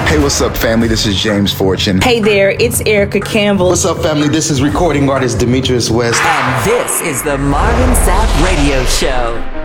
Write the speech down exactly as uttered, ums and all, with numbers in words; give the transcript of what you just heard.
Hey, what's up, family? This is James Fortune. Hey there, it's Erica Campbell. What's up, family? This is recording artist Demetrius West. And this is the Marvin Sapp Radio Show.